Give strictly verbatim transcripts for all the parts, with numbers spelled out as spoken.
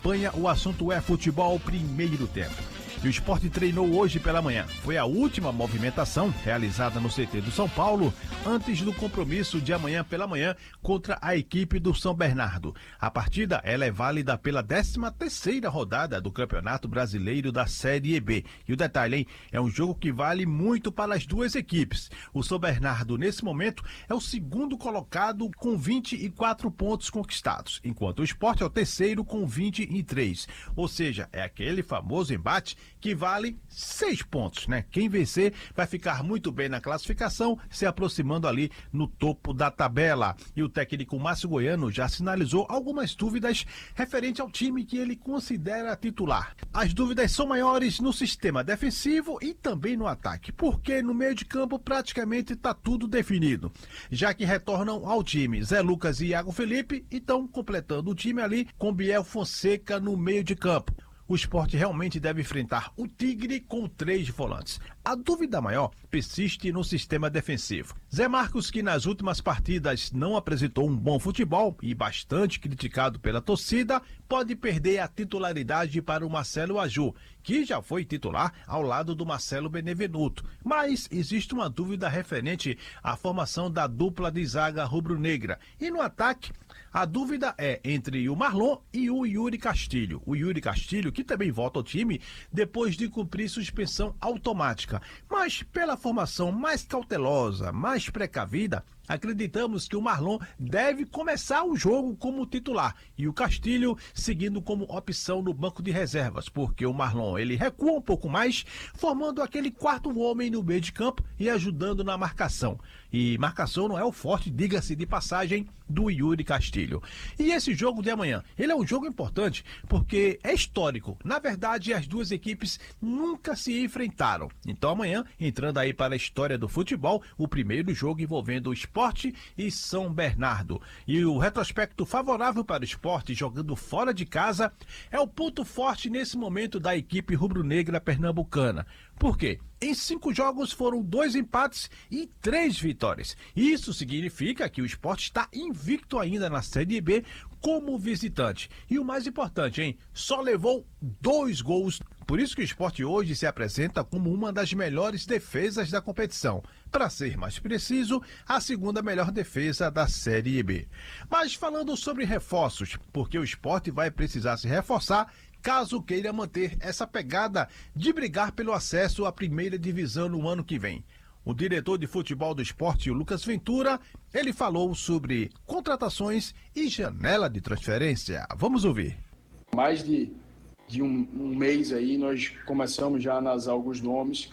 Espanha, o assunto é futebol primeiro tempo. E o Sport treinou hoje pela manhã. Foi a última movimentação realizada no C T do São Paulo antes do compromisso de amanhã pela manhã contra a equipe do São Bernardo. A partida ela é válida pela décima terceira rodada do Campeonato Brasileiro da Série B. E o detalhe, hein? É um jogo que vale muito para as duas equipes. O São Bernardo, nesse momento, é o segundo colocado com vinte e quatro pontos conquistados, enquanto o Sport é o terceiro com vinte e três. Ou seja, é aquele famoso embate que vale seis pontos, né? Quem vencer vai ficar muito bem na classificação, se aproximando ali no topo da tabela. E o técnico Márcio Goiano já sinalizou algumas dúvidas referente ao time que ele considera titular. As dúvidas são maiores no sistema defensivo e também no ataque, porque no meio de campo praticamente está tudo definido, já que retornam ao time Zé Lucas e Iago Felipe e estão completando o time ali com Biel Fonseca no meio de campo. O Sport realmente deve enfrentar o Tigre com três volantes. A dúvida maior persiste no sistema defensivo. Zé Marcos, que nas últimas partidas não apresentou um bom futebol e bastante criticado pela torcida, pode perder a titularidade para o Marcelo Aju, que já foi titular ao lado do Marcelo Benevenuto. Mas existe uma dúvida referente à formação da dupla de zaga rubro-negra. E no ataque, a dúvida é entre o Marlon e o Yuri Castilho. O Yuri Castilho, que também volta ao time depois de cumprir suspensão automática. Mas pela formação mais cautelosa, mais precavida, acreditamos que o Marlon deve começar o jogo como titular e o Castilho seguindo como opção no banco de reservas, porque o Marlon ele recua um pouco mais, formando aquele quarto homem no meio de campo e ajudando na marcação. E marcação não é o forte, diga-se de passagem, do Yuri Castilho. E esse jogo de amanhã, ele é um jogo importante porque é histórico. Na verdade, as duas equipes nunca se enfrentaram. Então amanhã, entrando aí para a história do futebol, o primeiro jogo envolvendo o Sport e São Bernardo. E o retrospecto favorável para o Sport jogando fora de casa é o ponto forte nesse momento da equipe rubro-negra pernambucana. Por quê? Em cinco jogos foram dois empates e três vitórias. Isso significa que o Sport está invicto ainda na Série B como visitante. E o mais importante, hein? Só levou dois gols. Por isso que o Sport hoje se apresenta como uma das melhores defesas da competição. Para ser mais preciso, a segunda melhor defesa da Série B. Mas falando sobre reforços, porque o Sport vai precisar se reforçar caso queira manter essa pegada de brigar pelo acesso à primeira divisão no ano que vem. O diretor de futebol do Sport, o Lucas Ventura, ele falou sobre contratações e janela de transferência. Vamos ouvir. Mais de, de um, um mês aí, nós começamos já a analisar alguns nomes,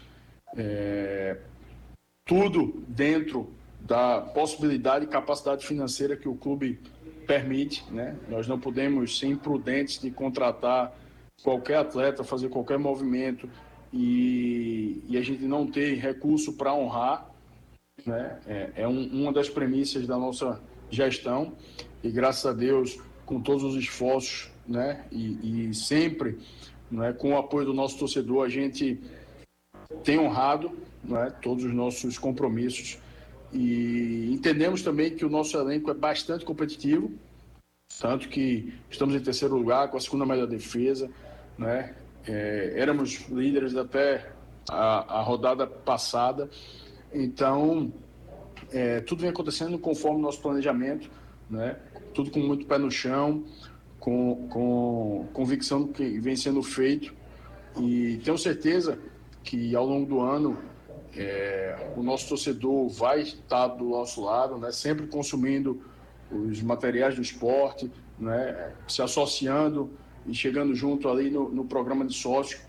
é, tudo dentro da possibilidade e capacidade financeira que o clube permite, né? Nós não podemos ser imprudentes de contratar qualquer atleta, fazer qualquer movimento e, e a gente não ter recurso para honrar, né? É, é um, uma das premissas da nossa gestão e graças a Deus, com todos os esforços, né? E, e sempre, né? Com o apoio do nosso torcedor, a gente tem honrado, né? Todos os nossos compromissos. E entendemos também que o nosso elenco é bastante competitivo, tanto que estamos em terceiro lugar, com a segunda melhor defesa, né? É, éramos líderes até a, a rodada passada, então é, tudo vem acontecendo conforme o nosso planejamento, né? Tudo com muito pé no chão, com, com convicção do que vem sendo feito e tenho certeza que ao longo do ano É, o nosso torcedor vai estar do nosso lado, né, sempre consumindo os materiais do esporte, né, se associando e chegando junto ali no, no programa de sócio,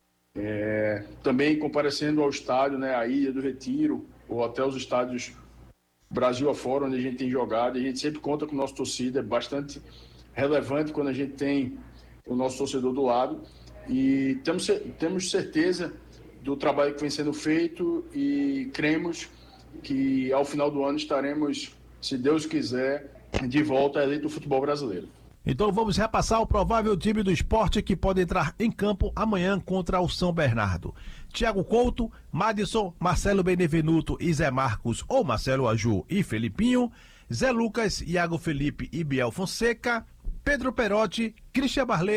é, também comparecendo ao estádio, né, a Ilha do Retiro ou até os estádios Brasil afora, onde a gente tem jogado. A gente sempre conta com o nosso torcida, é bastante relevante quando a gente tem o nosso torcedor do lado e temos, temos certeza do trabalho que vem sendo feito e cremos que ao final do ano estaremos, se Deus quiser, de volta à elite do futebol brasileiro. Então vamos repassar o provável time do Sport que pode entrar em campo amanhã contra o São Bernardo. Thiago Couto, Madison, Marcelo Benevenuto e Zé Marcos ou Marcelo Aju e Felipinho, Zé Lucas, Iago Felipe e Biel Fonseca, Pedro Perotti, Christian Barlet,